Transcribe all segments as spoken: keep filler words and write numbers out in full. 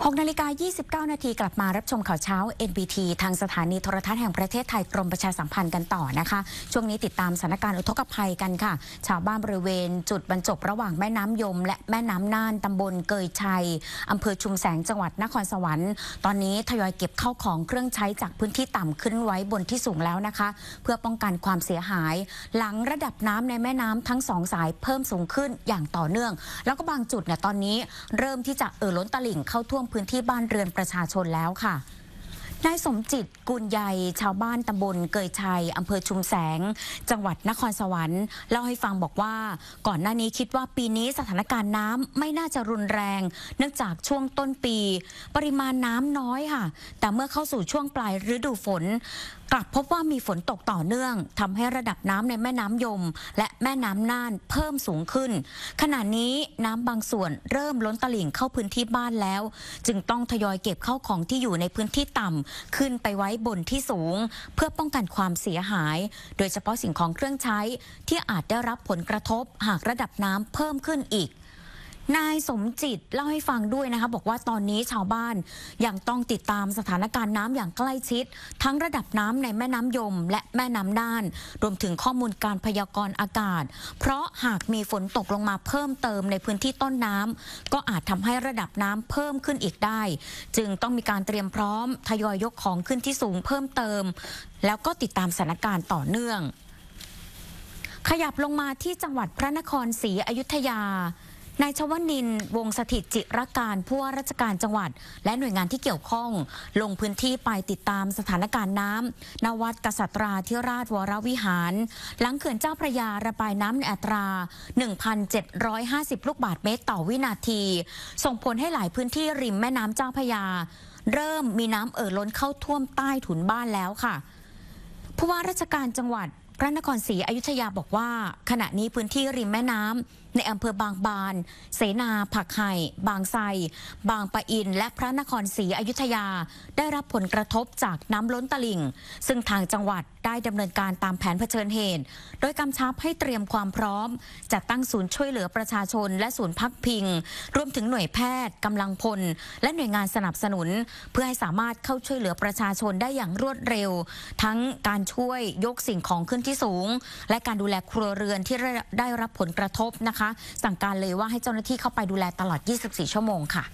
หกนาฬิกายี่สิบเก้านาทีกลับมารับชมข่าวเช้า เอ็น บี ที ทางสถานีโทรทัศน์แห่งประเทศไทยกรมประชาสัมพันธ์กันต่อนะคะช่วงนี้ติดตามสถานการณ์อุทกภัยกันค่ะชาวบ้านบริเวณจุดบรรจบระหว่างแม่น้ำยมและแม่น้ำน่านตำบลเกยชัยอำเภอชุมแสงจังหวัดนครสวรรค์ตอนนี้ทยอยเก็บเข้าของเครื่องใช้จากพื้นที่ต่ำขึ้นไว้บนที่สูงแล้วนะคะเพื่อป้องกันความเสียหายหลังระดับน้ำในแม่น้ำทั้งสองสายเพิ่มสูงขึ้นอย่างต่อเนื่องแล้วก็บางจุดเนี่ยตอนนี้เริ่มที่จะเอ่อล้นตลิ่งเข้าท่วมพื้นที่บ้านเรือนประชาชนแล้วค่ะนายสมจิตกุลใยชาวบ้านตำบลเกยชัยอำเภอชุมแสงจังหวัดนครสวรรค์เล่าให้ฟังบอกว่าก่อนหน้านี้คิดว่าปีนี้สถานการณ์น้ำไม่น่าจะรุนแรงเนื่องจากช่วงต้นปีปริมาณน้ำน้อยค่ะแต่เมื่อเข้าสู่ช่วงปลายฤดูฝนกลับพบว่ามีฝนตกต่อเนื่องทำให้ระดับน้ำในแม่น้ำยมและแม่น้ำน่านเพิ่มสูงขึ้นขณะนี้น้ำบางส่วนเริ่มล้นตลิ่งเข้าพื้นที่บ้านแล้วจึงต้องทยอยเก็บเข้าของที่อยู่ในพื้นที่ต่ำขึ้นไปไว้บนที่สูงเพื่อป้องกันความเสียหายโดยเฉพาะสิ่งของเครื่องใช้ที่อาจได้รับผลกระทบหากระดับน้ำเพิ่มขึ้นอีกนายสมจิตเล่าให้ฟังด้วยนะคะบอกว่าตอนนี้ชาวบ้านยังต้องติดตามสถานการณ์น้ำอย่างใกล้ชิดทั้งระดับน้ำในแม่น้ำยมและแม่น้ำน่านรวมถึงข้อมูลการพยากรณ์อากาศเพราะหากมีฝนตกลงมาเพิ่มเติมในพื้นที่ต้นน้ำก็อาจทำให้ระดับน้ำเพิ่มขึ้นอีกได้จึงต้องมีการเตรียมพร้อมทยอยยกของขึ้นที่สูงเพิ่มเติมแล้วก็ติดตามสถานการณ์ต่อเนื่องขยับลงมาที่จังหวัดพระนครศรีอยุธยานายชวนินทร์วงศ์สถิตจิรการผู้ว่าราชการจังหวัดและหน่วยงานที่เกี่ยวข้องลงพื้นที่ไปติดตามสถานการณ์น้ำณวัดกษัตราธิราชวรวิหารหลังเขื่อนเจ้าพระยาระบายน้ำในอัตรา หนึ่งพันเจ็ดร้อยห้าสิบ ลูกบาศก์เมตรต่อวินาทีส่งผลให้หลายพื้นที่ริมแม่น้ำเจ้าพระยาเริ่มมีน้ำเอ่อล้นเข้าท่วมใต้ถุนบ้านแล้วค่ะผู้ว่าราชการจังหวัดพระนครศรีอยุธยาบอกว่าขณะนี้พื้นที่ริมแม่น้ำในอำเภอบางบานเสนาผักไห่บางไทรบางปะอินและพระนครศรีอยุธยาได้รับผลกระทบจากน้ำล้นตลิ่งซึ่งทางจังหวัดได้ดำเนินการตามแผนเผชิญเหตุโดยกำชับให้เตรียมความพร้อมจัดตั้งศูนย์ช่วยเหลือประชาชนและศูนย์พักพิงรวมถึงหน่วยแพทย์กำลังพลและหน่วยงานสนับสนุนเพื่อให้สามารถเข้าช่วยเหลือประชาชนได้อย่างรวดเร็วทั้งการช่วยยกสิ่งของขึ้นที่สูงและการดูแลครัวเรือนที่ได้รับผลกระทบนะคะสั่งการเลยว่าให้เจ้าหน้าที่เข้าไปดูแลตลอดยี่สิบสี่ชั่วโมงค่ะ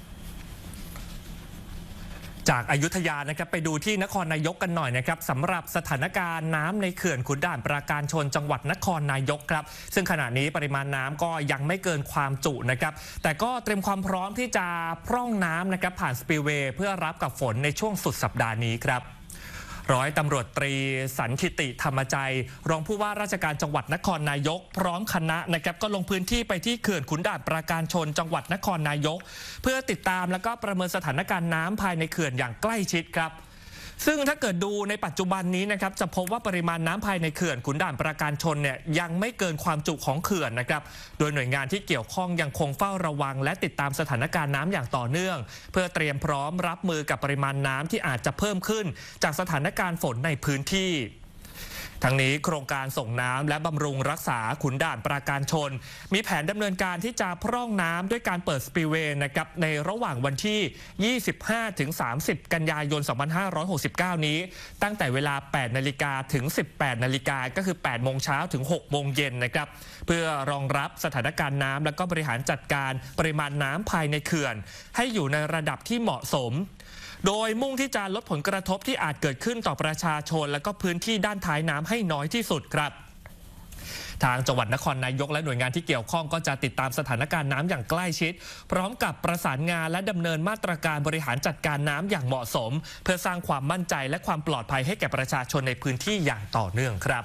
จากอยุธยานะครับไปดูที่นครนายกกันหน่อยนะครับสำหรับสถานการณ์น้ำในเขื่อนขุนด่านปราการชนจังหวัดนครนายกครับซึ่งขณะนี้ปริมาณน้ำก็ยังไม่เกินความจุนะครับแต่ก็เตรียมความพร้อมที่จะพร่องน้ำนะครับผ่านสปิลเวย์เพื่อรับกับฝนในช่วงสุดสัปดาห์นี้ครับร้อยตำรวจตรีสันคิติธรรมใจรองผู้ว่าราชการจังหวัดนครนายกพร้อมคณะนะครับก็ลงพื้นที่ไปที่เขื่อนขุนด่านปราการชนจังหวัดนครนายกเพื่อติดตามแล้วก็ประเมินสถานการณ์น้ำภายในเขื่อนอย่างใกล้ชิดครับซึ่งถ้าเกิดดูในปัจจุบันนี้นะครับจะพบว่าปริมาณน้ำภายในเขื่อนขุนด่านปราการชนเนี่ยยังไม่เกินความจุของเขื่อนนะครับโดยหน่วยงานที่เกี่ยวข้องยังคงเฝ้าระวังและติดตามสถานการณ์น้ำอย่างต่อเนื่องเพื่อเตรียมพร้อมรับมือกับปริมาณน้ำที่อาจจะเพิ่มขึ้นจากสถานการณ์ฝนในพื้นที่ทั้งนี้โครงการส่งน้ำและบำรุงรักษาขุนด่านปราการชนมีแผนดำเนินการที่จะพร่องน้ำด้วยการเปิดสปิลเวย์นะครับในระหว่างวันที่ ยี่สิบห้าถึงสามสิบ กันยายน สองพันห้าร้อยหกสิบเก้า นี้ตั้งแต่เวลา แปดนาฬิกา ถึง สิบแปดนาฬิกา ก็คือ แปดโมงเช้าถึง หกโมงเย็นนะครับเพื่อรองรับสถานการณ์น้ำและก็บริหารจัดการปริมาณน้ำภายในเขื่อนให้อยู่ในระดับที่เหมาะสมโดยมุ่งที่จะลดผลกระทบที่อาจเกิดขึ้นต่อประชาชนและก็พื้นที่ด้านท้ายน้ำให้น้อยที่สุดครับทางจังหวัดนครนายกและหน่วยงานที่เกี่ยวข้องก็จะติดตามสถานการณ์น้ำอย่างใกล้ชิดพร้อมกับประสานงานและดำเนินมาตรการบริหารจัดการน้ำอย่างเหมาะสมเพื่อสร้างความมั่นใจและความปลอดภัยให้แก่ประชาชนในพื้นที่อย่างต่อเนื่องครับ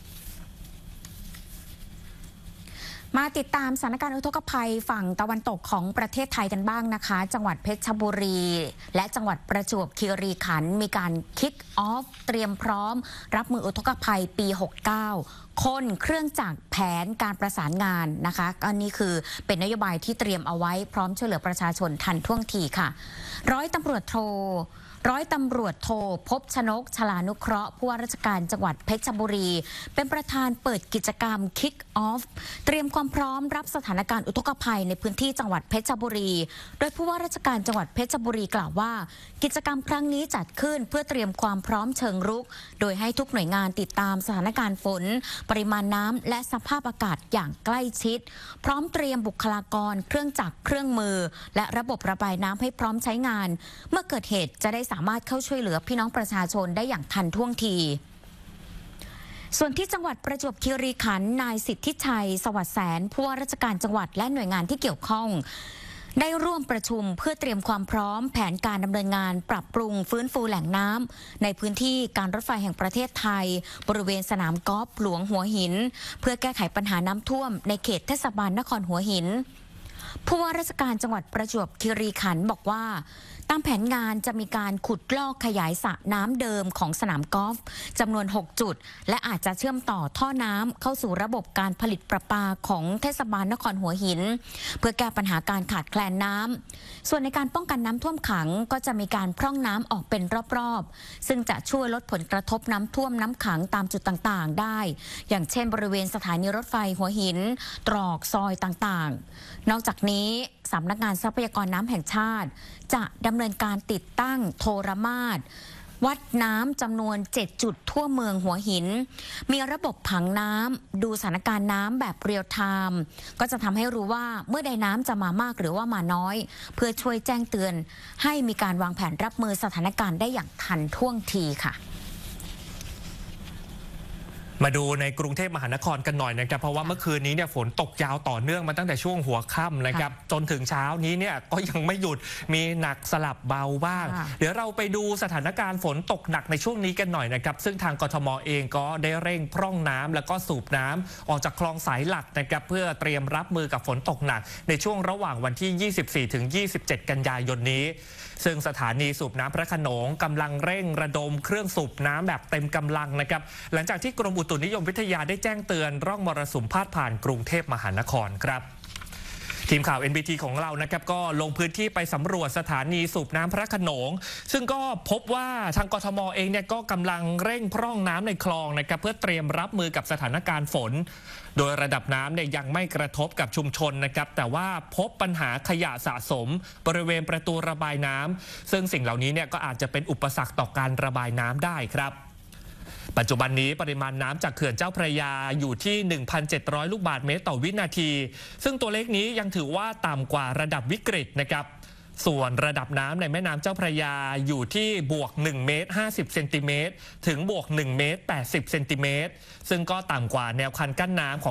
มาติดตามสถานการณ์อุทกภัยฝั่งตะวันตกของประเทศไทยกันบ้างนะคะจังหวัดเพชรบุรีและจังหวัดประจวบคีรีขันธ์มีการคิกออฟเตรียมพร้อมรับมืออุทกภัยปีหกสิบเก้าคนเครื่องจักรแผนการประสานงานนะคะอันนี้คือเป็นนโยบายที่เตรียมเอาไว้พร้อมช่วยเหลือประชาชนทันท่วงทีค่ะร้อยตำรวจโทร้อยตำรวจโทพบชนกชลานุเคราะห์ผู้ว่าราชการจังหวัดเพชรบุรีเป็นประธานเปิดกิจกรรม Kick Off เตรียมความพร้อมรับสถานการณ์อุทกภัยในพื้นที่จังหวัดเพชรบุรีโดยผู้ว่าราชการจังหวัดเพชรบุรีกล่าวว่ากิจกรรมครั้งนี้จัดขึ้นเพื่อเตรียมความพร้อมเชิงรุกโดยให้ทุกหน่วยงานติดตามสถานการณ์ฝนปริมาณน้ำและสภาพอากาศอย่างใกล้ชิดพร้อมเตรียมบุคลากรเครื่องจักรเครื่องมือและระบบระบายน้ำให้พร้อมใช้งานเมื่อเกิดเหตุจะได้สามารถเข้าช่วยเหลือพี่น้องประชาชนได้อย่างทันท่วงทีส่วนที่จังหวัดประจวบคีรีขันธ์นายสิทธิชัยสวัสดิ์แสนผู้ว่าราชการจังหวัดและหน่วยงานที่เกี่ยวข้องได้ร่วมประชุมเพื่อเตรียมความพร้อมแผนการดำเนินงานปรับปรุงฟื้นฟูแหล่งน้ำในพื้นที่การรถไฟแห่งประเทศไทยบริเวณสนามกอล์ฟหลวงหัวหินเพื่อแก้ไขปัญหาน้ำท่วมในเขตเทศบาลนครหัวหินผู้ว่าราชการจังหวัดประจวบคีรีขันธ์บอกว่าตามแผนงานจะมีการขุดลอกขยายสระน้ำเดิมของสนามกอล์ฟจำนวนหกจุดและอาจจะเชื่อมต่อท่อน้ำเข้าสู่ระบบการผลิตประปาของเทศบาลนครหัวหินเพื่อแก้ปัญหาการขาดแคลนน้ำส่วนในการป้องกันน้ำท่วมขังก็จะมีการพร่องน้ำออกเป็นรอบๆซึ่งจะช่วยลดผลกระทบน้ำท่วมน้ำขังตามจุดต่างๆได้อย่างเช่นบริเวณสถานีรถไฟหัวหินตรอกซอยต่างๆนอกจากนี้สำนักงานทรัพยากรน้ำแห่งชาติจะดำเนินการติดตั้งโทรมาศวัดน้ำจำนวนเจ็ดจุดทั่วเมืองหัวหินมีระบบผังน้ำดูสถานการณ์น้ำแบบเรียลไทม์ก็จะทำให้รู้ว่าเมื่อใดน้ำจะมามากหรือว่ามาน้อยเพื่อช่วยแจ้งเตือนให้มีการวางแผนรับมือสถานการณ์ได้อย่างทันท่วงทีค่ะมาดูในกรุงเทพมหานครกันหน่อยนะครับเพราะว่าเมื่อคืนนี้เนี่ยฝนตกยาวต่อเนื่องมาตั้งแต่ช่วงหัวค่ำนะครับจนถึงเช้านี้เนี่ยก็ยังไม่หยุดมีหนักสลับเบาบ้างเดี๋ยวเราไปดูสถานการณ์ฝนตกหนักในช่วงนี้กันหน่อยนะครับซึ่งทางกทมเองก็ได้เร่งพร่องน้ำแล้วก็สูบน้ำออกจากคลองสายหลักนะครับเพื่อเตรียมรับมือกับฝนตกหนักในช่วงระหว่างวันที่ ยี่สิบสี่ถึงยี่สิบเจ็ด กันยายนนี้ซึ่งสถานีสูบน้ำพระโขนงกำลังเร่งระดมเครื่องสูบน้ำแบบเต็มกำลังนะครับหลังจากที่กรมอุตุนิยมวิทยาได้แจ้งเตือนร่องมรสุมพาดผ่านกรุงเทพมหานครครับทีมข่าว เอ็น บี ที ของเรานะครับก็ลงพื้นที่ไปสำรวจสถานีสูบน้ำพระโขนงซึ่งก็พบว่าทางกทมเองเนี่ยก็กำลังเร่งพร่องน้ำในคลองนะครับเพื่อเตรียมรับมือกับสถานการณ์ฝนโดยระดับน้ำเนี่ยยังไม่กระทบกับชุมชนนะครับแต่ว่าพบปัญหาขยะสะสมบริเวณประตูระบายน้ำซึ่งสิ่งเหล่านี้เนี่ยก็อาจจะเป็นอุปสรรคต่อการระบายน้ำได้ครับปัจจุบันนี้ปริมาณน้ำจากเขื่อนเจ้าพระยาอยู่ที่ หนึ่งพันเจ็ดร้อย ลูกบาศก์เมตรต่อวินาทีซึ่งตัวเลขนี้ยังถือว่าต่ำกว่าระดับวิกฤตนะครับส่วนระดับน้ำในแม่น้ำเจ้าพระยาอยู่ที่บวกหนึ่งเมตรห้าสิบเซนติเมตรถึงบวกหนึ่งเมตรแปดสิบเซนติเมตรซึ่งก็ต่ำกว่าแนวคันกั้นน้ำของ